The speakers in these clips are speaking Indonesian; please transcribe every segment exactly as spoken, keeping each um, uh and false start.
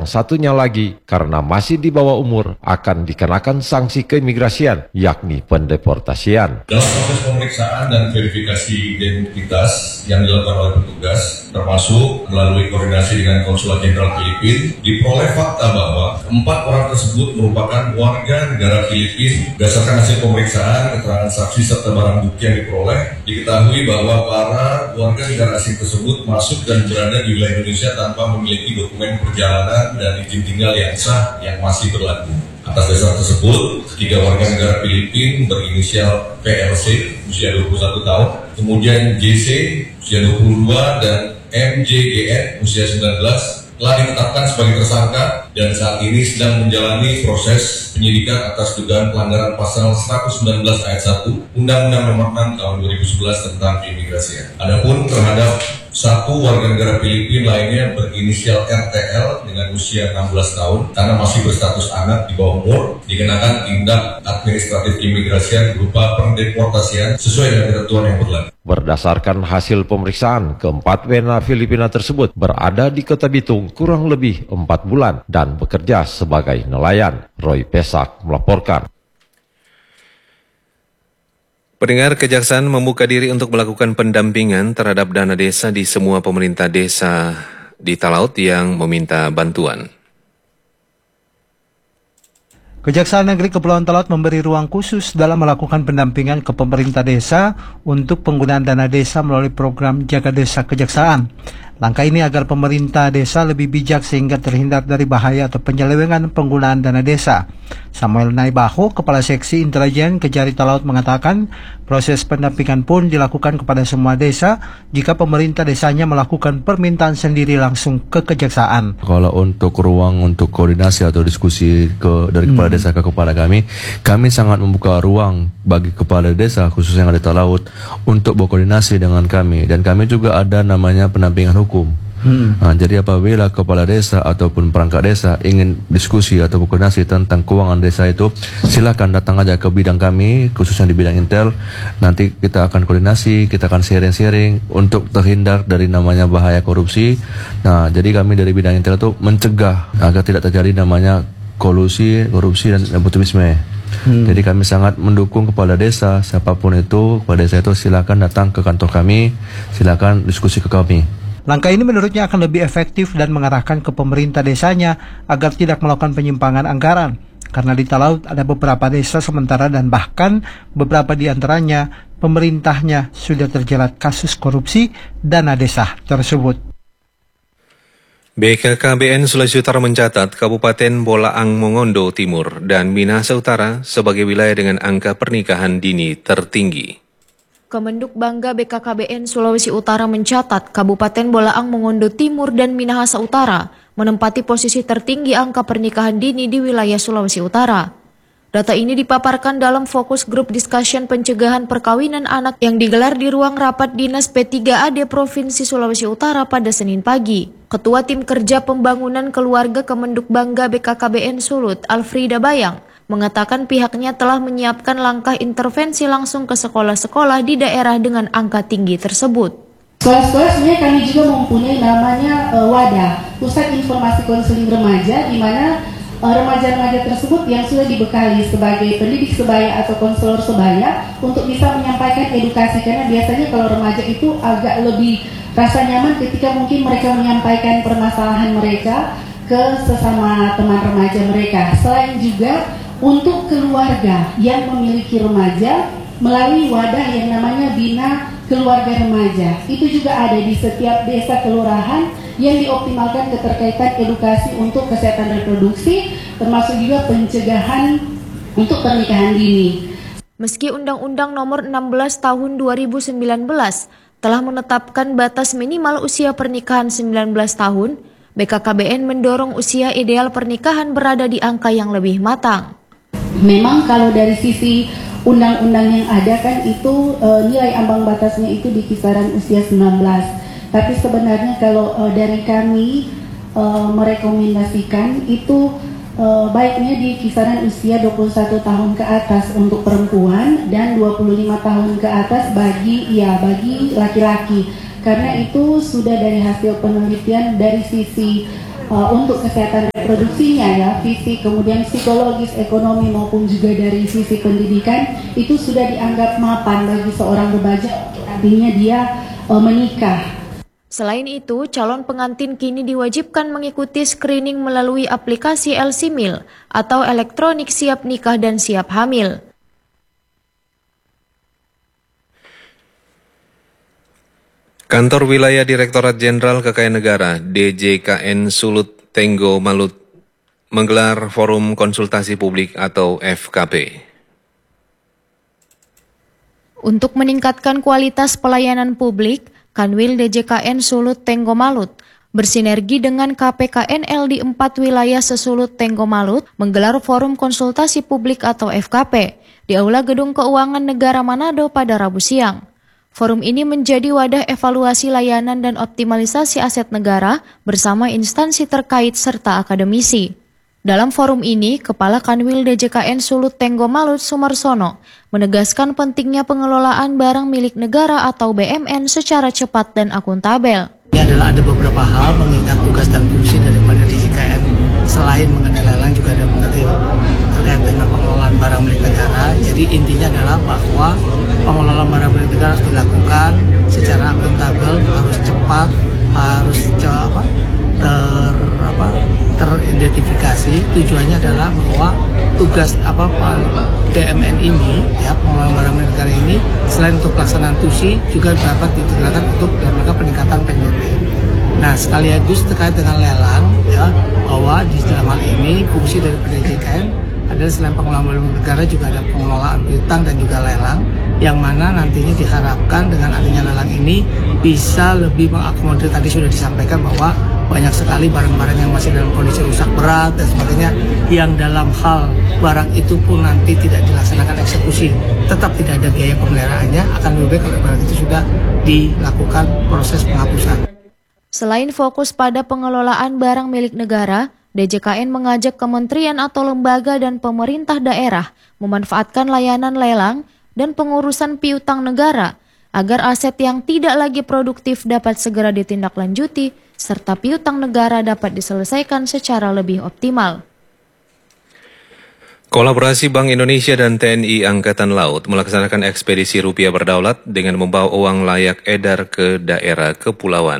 satunya lagi karena masih di bawah umur akan dikenakan sanksi keimigrasian, yakni pendeportasian. Dalam proses pemeriksaan dan verifikasi identitas yang dilakukan oleh petugas, termasuk melalui koordinasi dengan Konsulat Jenderal Filipina, diperoleh fakta bahwa keempat orang tersebut merupakan warga negara Filipina. Berdasarkan hasil pemeriksaan, keterangan saksi serta barang bukti yang diperoleh, diketahui bahwa para warga negara asing tersebut masuk dan berada di wilayah Indonesia tanpa memiliki dokumen perjalanan dan izin tinggal yang sah yang masih berlaku. Atas dasar tersebut, ketiga warga negara Filipina berinisial P L C usia dua puluh satu tahun, kemudian J C usia dua puluh dua dan M J G N usia sembilan belas telah ditetapkan sebagai tersangka dan saat ini sedang menjalani proses penyidikan atas dugaan pelanggaran pasal seratus sembilan belas ayat satu Undang-Undang Nomor enam Tahun dua ribu sebelas tentang keimigrasian. Adapun terhadap satu warga negara Filipina lainnya berinisial R T L dengan usia enam belas tahun karena masih berstatus anak di bawah umur, dikenakan tindak administratif keimigrasian berupa pendeportasian sesuai dengan ketentuan yang berlaku. Berdasarkan hasil pemeriksaan, keempat W N A Filipina tersebut berada di Kota Bitung kurang lebih empat bulan dan bekerja sebagai nelayan. Roy Pesak melaporkan. Pendengar, Kejaksaan membuka diri untuk melakukan pendampingan terhadap dana desa di semua pemerintah desa di Talaut yang meminta bantuan. Kejaksaan Negeri Kepulauan Talaut memberi ruang khusus dalam melakukan pendampingan ke pemerintah desa untuk penggunaan dana desa melalui program Jaga Desa Kejaksaan. Langkah ini agar pemerintah desa lebih bijak sehingga terhindar dari bahaya atau penyelewengan penggunaan dana desa. Samuel Naibaho, Kepala Seksi Intelijen Kejari Talaut mengatakan proses pendampingan pun dilakukan kepada semua desa jika pemerintah desanya melakukan permintaan sendiri langsung ke Kejaksaan. Kalau untuk ruang untuk koordinasi atau diskusi ke, dari kepala hmm. desa ke kepala kami, kami sangat membuka ruang bagi kepala desa khususnya yang ada di Talaut untuk berkoordinasi dengan kami, dan kami juga ada namanya pendampingan hukum. Hmm. Nah, jadi apabila kepala desa ataupun perangkat desa ingin diskusi atau berkoordinasi tentang keuangan desa itu, silakan datang aja ke bidang kami, khususnya di bidang intel. Nanti kita akan koordinasi, kita akan sharing-sharing untuk terhindar dari namanya bahaya korupsi. Nah, jadi kami dari bidang intel itu mencegah agar tidak terjadi namanya kolusi, korupsi dan nepotisme. Hmm. Jadi kami sangat mendukung kepala desa, siapapun itu, kepala desa itu silakan datang ke kantor kami, silakan diskusi ke kami. Langkah ini menurutnya akan lebih efektif dan mengarahkan ke pemerintah desanya agar tidak melakukan penyimpangan anggaran. Karena di Talaut ada beberapa desa sementara dan bahkan beberapa di antaranya pemerintahnya sudah terjerat kasus korupsi dana desa tersebut. B K K B N Sulawesi Utara mencatat Kabupaten Bolaang Mongondo Timur dan Minahasa Utara sebagai wilayah dengan angka pernikahan dini tertinggi. Kemenduk Bangga B K K B N Sulawesi Utara mencatat Kabupaten Bolaang Mongondo Timur dan Minahasa Utara menempati posisi tertinggi angka pernikahan dini di wilayah Sulawesi Utara. Data ini dipaparkan dalam fokus grup discussion pencegahan perkawinan anak yang digelar di ruang rapat Dinas P tiga A D Provinsi Sulawesi Utara pada Senin pagi. Ketua Tim Kerja Pembangunan Keluarga Kemenduk Bangga B K K B N Sulut, Alfrida Bayang, mengatakan pihaknya telah menyiapkan langkah intervensi langsung ke sekolah-sekolah di daerah dengan angka tinggi tersebut. Sekolah-sekolah sebenarnya kami juga mempunyai namanya uh, wadah, Pusat Informasi Konseling Remaja, di mana uh, remaja-remaja tersebut yang sudah dibekali sebagai pendidik sebaya atau konselor sebaya untuk bisa menyampaikan edukasi, karena biasanya kalau remaja itu agak lebih rasa nyaman ketika mungkin mereka menyampaikan permasalahan mereka ke sesama teman remaja mereka. Selain juga untuk keluarga yang memiliki remaja melalui wadah yang namanya Bina Keluarga Remaja. Itu juga ada di setiap desa kelurahan yang dioptimalkan keterkaitan edukasi untuk kesehatan reproduksi, termasuk juga pencegahan untuk pernikahan dini. Meski Undang-Undang Nomor enam belas Tahun dua ribu sembilan belas telah menetapkan batas minimal usia pernikahan sembilan belas tahun, B K K B N mendorong usia ideal pernikahan berada di angka yang lebih matang. Memang kalau dari sisi undang-undang yang ada kan itu e, nilai ambang batasnya itu di kisaran usia sembilan belas. Tapi sebenarnya kalau e, dari kami e, merekomendasikan itu e, baiknya di kisaran usia dua puluh satu tahun ke atas untuk perempuan dan dua puluh lima tahun ke atas bagi ya bagi laki-laki. Karena itu sudah dari hasil penelitian dari sisi uh, untuk kesehatan reproduksinya ya, fisik, kemudian psikologis, ekonomi maupun juga dari sisi pendidikan itu sudah dianggap mapan bagi seorang remaja, artinya dia uh, menikah. Selain itu, calon pengantin kini diwajibkan mengikuti screening melalui aplikasi L C M I L atau elektronik siap nikah dan siap hamil. Kantor Wilayah Direktorat Jenderal Kekayaan Negara D J K N Sulut Tenggo Malut menggelar forum konsultasi publik atau F K P. Untuk meningkatkan kualitas pelayanan publik, Kanwil D J K N Sulut Tenggo Malut bersinergi dengan K P K N L di empat wilayah sesulut Tenggo Malut menggelar forum konsultasi publik atau F K P di Aula Gedung Keuangan Negara Manado pada Rabu siang. Forum ini menjadi wadah evaluasi layanan dan optimalisasi aset negara bersama instansi terkait serta akademisi. Dalam forum ini, Kepala Kanwil D J K N Sulut Tenggo Malut Sumarsono menegaskan pentingnya pengelolaan barang milik negara atau B M N secara cepat dan akuntabel. Ini adalah ada beberapa hal mengingat tugas dan fungsi daripada D J K N selain mengenai lelang juga ada mengenai terkait dengan pengelolaan barang milik negara. Jadi intinya adalah bahwa pengelolaan barang milik negara harus dilakukan secara akuntabel, harus cepat, harus apa, ter apa teridentifikasi. Tujuannya adalah bahwa tugas apa D M N ini ya, pengelolaan barang milik negara ini selain untuk pelaksanaan tusi juga dapat digunakan untuk dalam rangka peningkatan P N B P. Nah, sekaligus terkait dengan lelang ya, bahwa di dalam hal ini fungsi dari D J K N adalah selain pengelolaan barang milik negara juga ada pengelolaan piutang dan juga lelang, yang mana nantinya diharapkan dengan adanya lelang ini bisa lebih mengakomodir, tadi sudah disampaikan bahwa banyak sekali barang-barang yang masih dalam kondisi rusak berat dan sebagainya, yang dalam hal barang itu pun nanti tidak dilaksanakan eksekusi, tetap tidak ada biaya pemeliharaannya, akan lebih baik kalau barang itu sudah dilakukan proses penghapusan. Selain fokus pada pengelolaan barang milik negara, D J K N mengajak kementerian atau lembaga dan pemerintah daerah memanfaatkan layanan lelang dan pengurusan piutang negara agar aset yang tidak lagi produktif dapat segera ditindaklanjuti serta piutang negara dapat diselesaikan secara lebih optimal. Kolaborasi Bank Indonesia dan T N I Angkatan Laut melaksanakan ekspedisi rupiah berdaulat dengan membawa uang layak edar ke daerah kepulauan.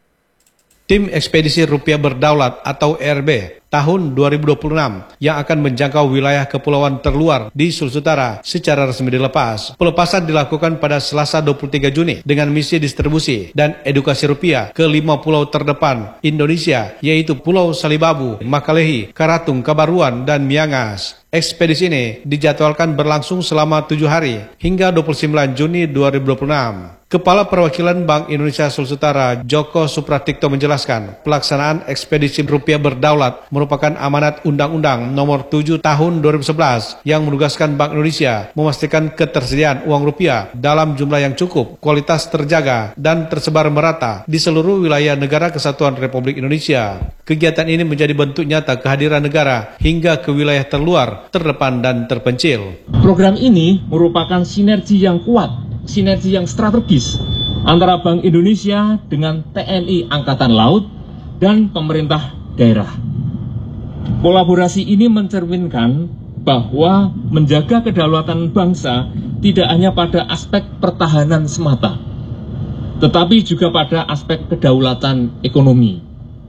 Tim Ekspedisi Rupiah Berdaulat atau E R B tahun dua ribu dua puluh enam yang akan menjangkau wilayah kepulauan terluar di Sulawesi Utara secara resmi dilepas. Pelepasan dilakukan pada Selasa dua puluh tiga Juni dengan misi distribusi dan edukasi rupiah ke lima pulau terdepan Indonesia, yaitu Pulau Salibabu, Makalehi, Karatung, Kabaruan, dan Miangas. Ekspedisi ini dijadwalkan berlangsung selama tujuh hari hingga dua puluh sembilan Juni dua ribu dua puluh enam. Kepala Perwakilan Bank Indonesia Sulawesi Utara Joko Supratikto menjelaskan, pelaksanaan ekspedisi rupiah berdaulat merupakan amanat Undang-Undang Nomor tujuh Tahun dua ribu sebelas yang menugaskan Bank Indonesia memastikan ketersediaan uang rupiah dalam jumlah yang cukup, kualitas terjaga, dan tersebar merata di seluruh wilayah Negara Kesatuan Republik Indonesia. Kegiatan ini menjadi bentuk nyata kehadiran negara hingga ke wilayah terluar, terdepan, dan terpencil. Program ini merupakan sinergi yang kuat, sinergi yang strategis antara Bank Indonesia dengan T N I Angkatan Laut dan pemerintah daerah. Kolaborasi ini mencerminkan bahwa menjaga kedaulatan bangsa tidak hanya pada aspek pertahanan semata, tetapi juga pada aspek kedaulatan ekonomi.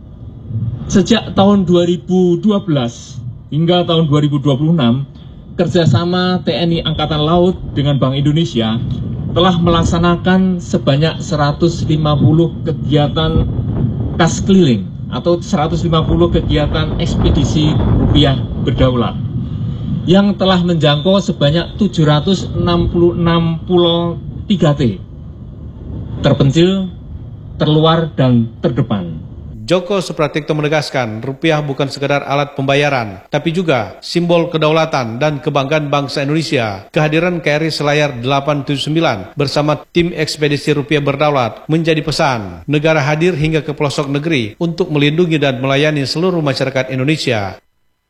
Sejak tahun dua ribu dua belas hingga tahun dua ribu dua puluh enam, kerjasama T N I Angkatan Laut dengan Bank Indonesia telah melaksanakan sebanyak seratus lima puluh kegiatan kas keliling atau seratus lima puluh kegiatan ekspedisi rupiah berdaulat yang telah menjangkau sebanyak tujuh ratus enam puluh enam pulau tiga T, terpencil, terluar, dan terdepan. Joko Supratikto menegaskan, rupiah bukan sekedar alat pembayaran, tapi juga simbol kedaulatan dan kebanggaan bangsa Indonesia. Kehadiran K R I Selayar delapan tujuh sembilan bersama tim ekspedisi rupiah berdaulat menjadi pesan. Negara hadir hingga ke pelosok negeri untuk melindungi dan melayani seluruh masyarakat Indonesia.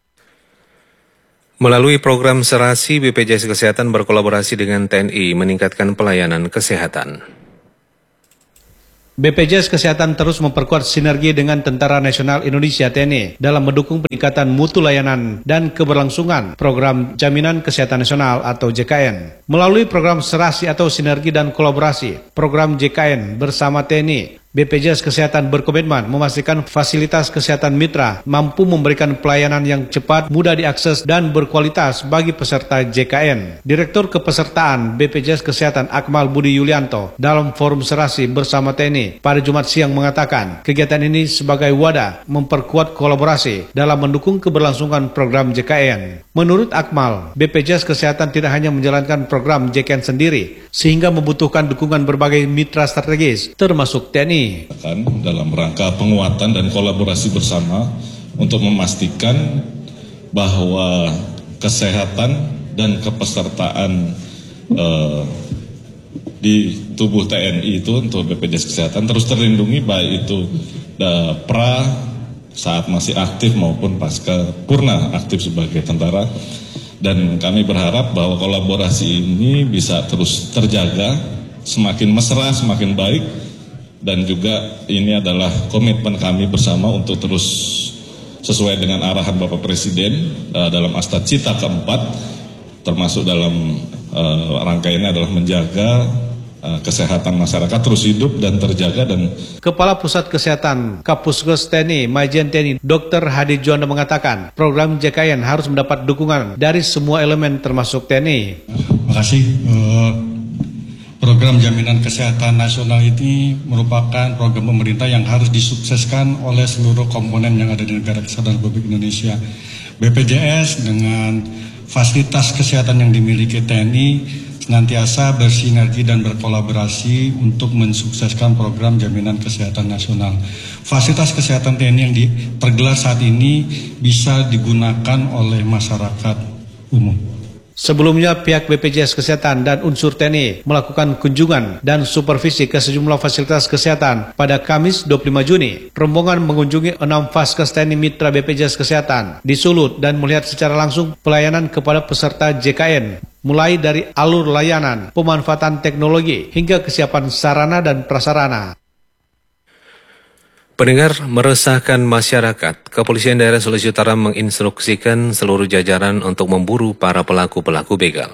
Melalui program Serasi, B P J S Kesehatan berkolaborasi dengan T N I meningkatkan pelayanan kesehatan. B P J S Kesehatan terus memperkuat sinergi dengan Tentara Nasional Indonesia T N I dalam mendukung peningkatan mutu layanan dan keberlangsungan program Jaminan Kesehatan Nasional atau J K N. Melalui program serasi atau sinergi dan kolaborasi, program J K N bersama T N I, B P J S Kesehatan berkomitmen memastikan fasilitas kesehatan mitra mampu memberikan pelayanan yang cepat, mudah diakses, dan berkualitas bagi peserta J K N. Direktur Kepesertaan B P J S Kesehatan Akmal Budi Yulianto dalam forum serasi bersama T N I pada Jumat siang mengatakan, kegiatan ini sebagai wadah memperkuat kolaborasi dalam mendukung keberlangsungan program J K N. Menurut Akmal, B P J S Kesehatan tidak hanya menjalankan program J K N sendiri, sehingga membutuhkan dukungan berbagai mitra strategis, termasuk T N I. Dalam rangka penguatan dan kolaborasi bersama untuk memastikan bahwa kesehatan dan kepesertaan eh, di tubuh T N I itu untuk B P J S Kesehatan terus terlindungi, baik itu da, pra saat masih aktif maupun pasca purna aktif sebagai tentara. Dan kami berharap bahwa kolaborasi ini bisa terus terjaga, semakin mesra, semakin baik. Dan juga ini adalah komitmen kami bersama untuk terus sesuai dengan arahan Bapak Presiden uh, dalam Asta Cita keempat, termasuk dalam uh, rangkaiannya adalah menjaga uh, kesehatan masyarakat terus hidup dan terjaga. Dan Kepala Pusat Kesehatan Kapuskus T N I, Majen T N I, Dokter Hadi Juanda mengatakan, program J K N harus mendapat dukungan dari semua elemen termasuk T N I. Terima kasih. Uh... Program Jaminan Kesehatan Nasional ini merupakan program pemerintah yang harus disukseskan oleh seluruh komponen yang ada di negara kesehatan Republik Indonesia. B P J S dengan fasilitas kesehatan yang dimiliki T N I senantiasa bersinergi dan berkolaborasi untuk mensukseskan program Jaminan Kesehatan Nasional. Fasilitas kesehatan T N I yang dipergelar saat ini bisa digunakan oleh masyarakat umum. Sebelumnya, pihak B P J S Kesehatan dan unsur T N I melakukan kunjungan dan supervisi ke sejumlah fasilitas kesehatan pada Kamis dua puluh lima Juni. Rombongan mengunjungi enam Vaskes T N I mitra B P J S Kesehatan di Sulut dan melihat secara langsung pelayanan kepada peserta J K N, mulai dari alur layanan, pemanfaatan teknologi, hingga kesiapan sarana dan prasarana. Pendengar, meresahkan masyarakat, Kepolisian Daerah Sulawesi Utara menginstruksikan seluruh jajaran untuk memburu para pelaku-pelaku begal.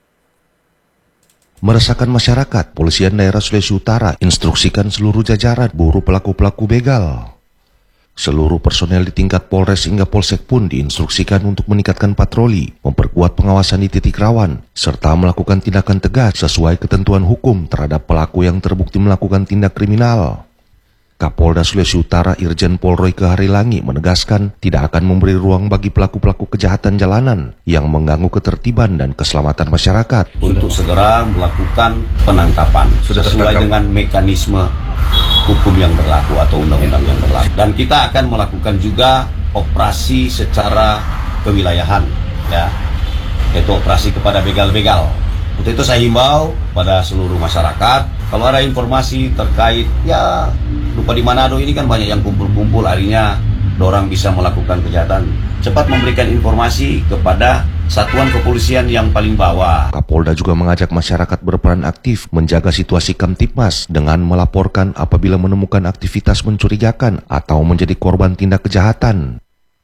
Meresahkan masyarakat, Polisian Daerah Sulawesi Utara instruksikan seluruh jajaran buru pelaku-pelaku begal. Seluruh personel di tingkat Polres hingga Polsek pun diinstruksikan untuk meningkatkan patroli, memperkuat pengawasan di titik rawan, serta melakukan tindakan tegas sesuai ketentuan hukum terhadap pelaku yang terbukti melakukan tindak kriminal. Kapolda Sulawesi Utara Irjen Pol Royke Harilangi menegaskan tidak akan memberi ruang bagi pelaku-pelaku kejahatan jalanan yang mengganggu ketertiban dan keselamatan masyarakat. Untuk segera melakukan penangkapan sudah sesuai tertangkap dengan mekanisme hukum yang berlaku atau undang-undang yang berlaku. Dan kita akan melakukan juga operasi secara kewilayahan, ya, yaitu operasi kepada begal-begal. Untuk itu saya himbau pada seluruh masyarakat, kalau ada informasi terkait, ya lupa di Manado ini kan banyak yang kumpul-kumpul, akhirnya orang bisa melakukan kejahatan, cepat memberikan informasi kepada satuan kepolisian yang paling bawah. Kapolda juga mengajak masyarakat berperan aktif menjaga situasi Kamtipmas dengan melaporkan apabila menemukan aktivitas mencurigakan atau menjadi korban tindak kejahatan.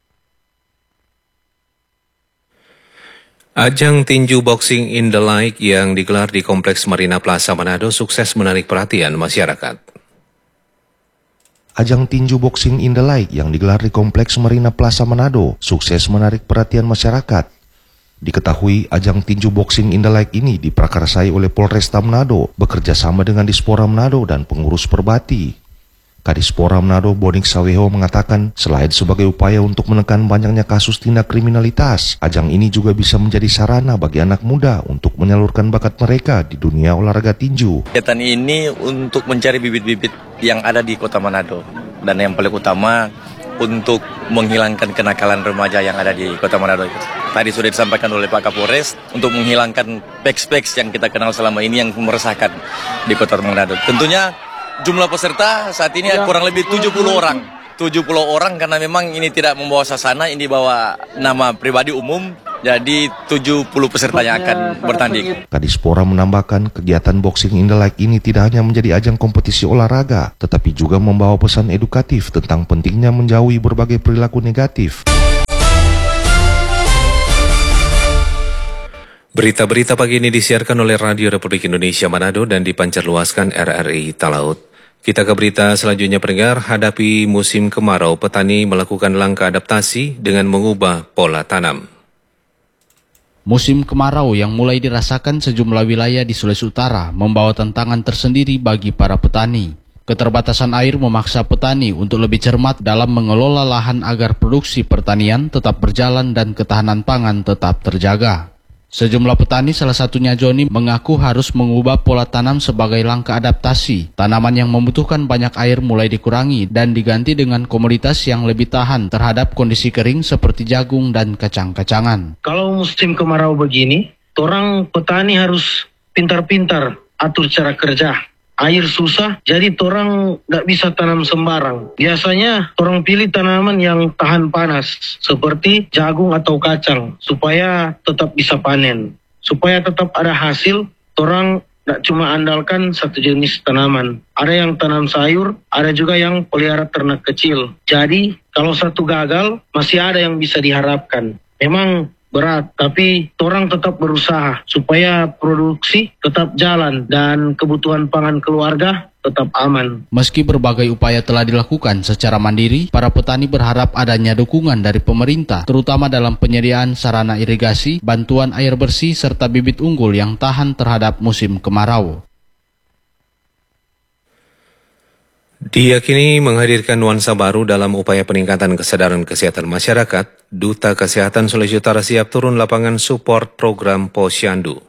Ajang tinju boxing in the Lake yang digelar di Kompleks Marina Plaza Manado sukses menarik perhatian masyarakat. Ajang tinju boxing in the Lake yang digelar di Kompleks Marina Plaza Manado sukses menarik perhatian masyarakat. Diketahui ajang tinju boxing in the Lake ini diprakarsai oleh Polresta Manado bekerja sama dengan Dispora Manado dan pengurus Perbati. Kadispora Manado Bonik Saweho mengatakan selain sebagai upaya untuk menekan banyaknya kasus tindak kriminalitas, ajang ini juga bisa menjadi sarana bagi anak muda untuk menyalurkan bakat mereka di dunia olahraga tinju. Kegiatan ini untuk mencari bibit-bibit yang ada di kota Manado, dan yang paling utama untuk menghilangkan kenakalan remaja yang ada di kota Manado. Tadi sudah disampaikan oleh Pak Kapolres untuk menghilangkan peks-peks yang kita kenal selama ini yang meresahkan di kota Manado. Tentunya jumlah peserta saat ini ya, kurang lebih tujuh puluh orang. tujuh puluh orang karena memang ini tidak membawa sasana, ini bawa nama pribadi umum Jadi tujuh puluh peserta yang akan bertanding. Kadispora menambahkan kegiatan Boxing in the Light ini tidak hanya menjadi ajang kompetisi olahraga, tetapi juga membawa pesan edukatif tentang pentingnya menjauhi berbagai perilaku negatif. Berita-berita pagi ini disiarkan oleh Radio Republik Indonesia Manado dan dipancarluaskan R R I Talaut. Kita ke berita selanjutnya pendengar. Hadapi musim kemarau, petani melakukan langkah adaptasi dengan mengubah pola tanam. Musim kemarau yang mulai dirasakan sejumlah wilayah di Sulawesi Utara membawa tantangan tersendiri bagi para petani. Keterbatasan air memaksa petani untuk lebih cermat dalam mengelola lahan agar produksi pertanian tetap berjalan dan ketahanan pangan tetap terjaga. Sejumlah petani, salah satunya Joni, mengaku harus mengubah pola tanam sebagai langkah adaptasi. Tanaman yang membutuhkan banyak air mulai dikurangi dan diganti dengan komoditas yang lebih tahan terhadap kondisi kering seperti jagung dan kacang-kacangan. Kalau musim kemarau begini, orang petani harus pintar-pintar atur cara kerja. Air susah, jadi orang nggak bisa tanam sembarang. Biasanya orang pilih tanaman yang tahan panas, seperti jagung atau kacang, supaya tetap bisa panen. Supaya tetap ada hasil, orang nggak cuma andalkan satu jenis tanaman. Ada yang tanam sayur, ada juga yang pelihara ternak kecil. Jadi, kalau satu gagal, masih ada yang bisa diharapkan. Memang berat, tapi orang tetap berusaha supaya produksi tetap jalan dan kebutuhan pangan keluarga tetap aman. Meski berbagai upaya telah dilakukan secara mandiri, para petani berharap adanya dukungan dari pemerintah, terutama dalam penyediaan sarana irigasi, bantuan air bersih, serta bibit unggul yang tahan terhadap musim kemarau. Diyakini menghadirkan nuansa baru dalam upaya peningkatan kesadaran kesehatan masyarakat, Duta Kesehatan Sulawesi Utara siap turun lapangan support program Posyandu.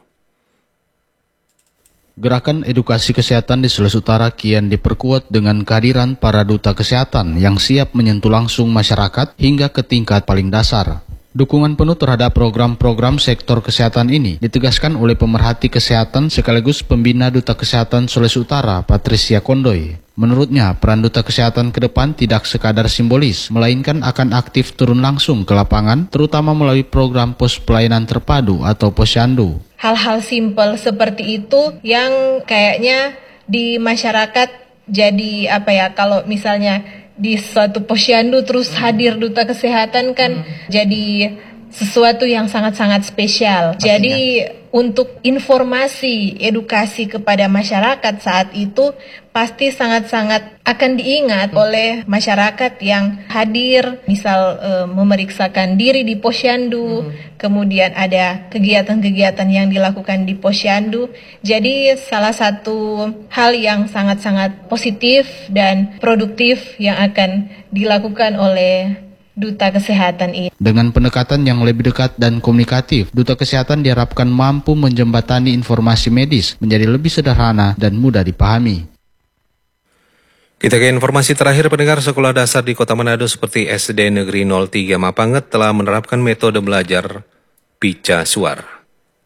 Gerakan edukasi kesehatan di Sulawesi Utara kian diperkuat dengan kehadiran para duta kesehatan yang siap menyentuh langsung masyarakat hingga ke tingkat paling dasar. Dukungan penuh terhadap program-program sektor kesehatan ini ditegaskan oleh pemerhati kesehatan sekaligus pembina Duta Kesehatan Sulawesi Utara, Patricia Kondoy. Menurutnya, peran Duta Kesehatan ke depan tidak sekadar simbolis, melainkan akan aktif turun langsung ke lapangan, terutama melalui program pos pelayanan terpadu atau Posyandu. Hal-hal simpel seperti itu yang kayaknya di masyarakat jadi apa ya, kalau misalnya di suatu posyandu terus hadir duta kesehatan kan hmm. jadi sesuatu yang sangat-sangat spesial. Pastinya. Jadi untuk informasi, edukasi kepada masyarakat saat itu pasti sangat-sangat akan diingat hmm. oleh masyarakat yang hadir, misal e, memeriksakan diri di posyandu, hmm. kemudian ada kegiatan-kegiatan yang dilakukan di posyandu. Jadi salah satu hal yang sangat-sangat positif dan produktif yang akan dilakukan oleh Duta Kesehatan ini. Dengan pendekatan yang lebih dekat dan komunikatif, Duta Kesehatan diharapkan mampu menjembatani informasi medis menjadi lebih sederhana dan mudah dipahami. Kita ke informasi terakhir pendengar. Sekolah dasar di Kota Manado seperti S D Negeri nol tiga Mapanget telah menerapkan metode belajar pica suar.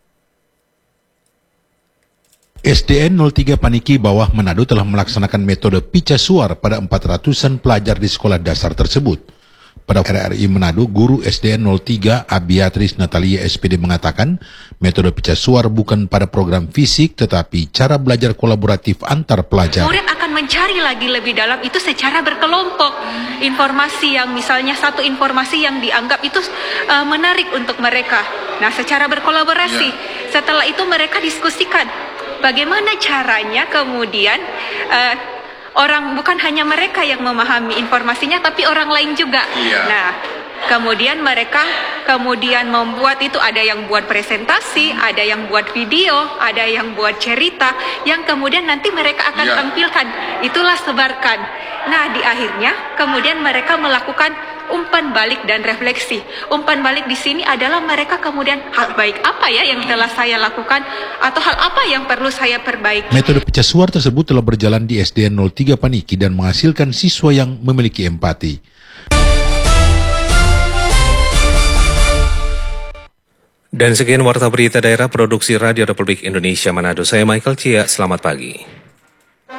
S D N nol tiga Paniki Bawah Manado telah melaksanakan metode pica suar pada empat ratusan pelajar di sekolah dasar tersebut. Pada R R I Manado, guru S D N nol tiga Abiatris Natalia S P D mengatakan metode pica suar bukan pada program fisik tetapi cara belajar kolaboratif antar pelajar. Murid akan mencari lagi lebih dalam itu secara berkelompok. Informasi yang misalnya satu informasi yang dianggap itu uh, menarik untuk mereka. Nah, secara berkolaborasi. Ya. Setelah itu mereka diskusikan bagaimana caranya kemudian uh, orang bukan hanya mereka yang memahami informasinya, tapi orang lain juga. Iya. Nah, kemudian mereka kemudian membuat itu, ada yang buat presentasi, ada yang buat video, ada yang buat cerita, yang kemudian nanti mereka akan iya. tampilkan. Itulah sebarkan. Nah, di akhirnya kemudian mereka melakukan umpan balik dan refleksi. Umpan balik di sini adalah mereka kemudian hal baik apa ya yang telah saya lakukan atau hal apa yang perlu saya perbaiki. Metode pica suar tersebut telah berjalan di S D N nol tiga Paniki dan menghasilkan siswa yang memiliki empati. Dan sekian warta berita daerah produksi Radio Republik Indonesia Manado. Saya Michael Cia, selamat pagi.